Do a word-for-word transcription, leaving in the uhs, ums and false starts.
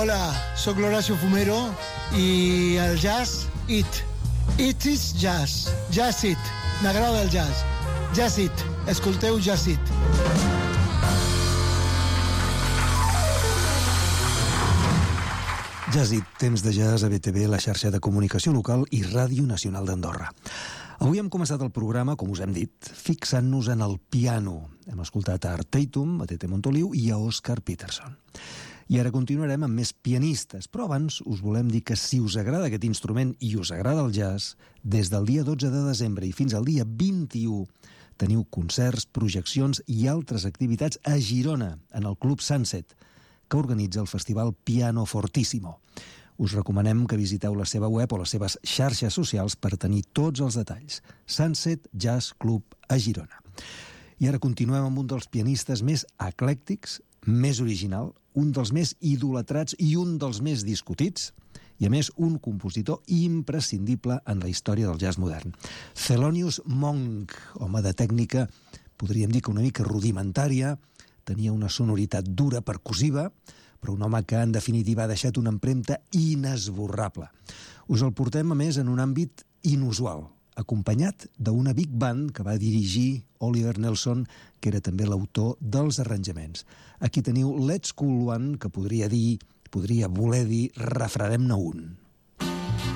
Hola, sóc l'Horacio Fumero i el jazz, it. It is jazz. Jazz it. M'agrada el jazz. Jazz it. Escolteu Jazz it. Jazz it, temps de jazz a B T V, la xarxa de comunicació local i Ràdio Nacional d'Andorra. Avui hem començat el programa, com us hem dit, fixant-nos en el piano. Hem escoltat a Art Tatum, a Tete Montoliu i a Oscar Peterson. I ara continuarem amb més pianistes, però abans us volem dir que si us agrada aquest instrument i us agrada el jazz, des del dia dotze de desembre i fins al dia vint-i-u teniu concerts, projeccions i altres activitats a Girona, en el Club Sunset, que organitza el festival Piano Fortissimo. Us recomanem que visiteu la seva web o les seves xarxes socials per tenir tots els detalls. Sunset Jazz Club a Girona. I ara continuem amb un dels pianistes més eclèctics, més original, un dels més idolatrats i un dels més discutits, i a més un compositor imprescindible en la història del jazz modern. Thelonious Monk, home de tècnica, podríem dir que una mica rudimentària, tenia una sonoritat dura, percussiva, però un home que en definitiva ha deixat una empremta inesborrable. Us el portem a més en un àmbit inusual, acompanyat d'una big band que va dirigir Oliver Nelson, que era també l'autor dels arranjaments. Aquí teniu Let's Cool One, que podria dir, podria voler dir refredem-ne un.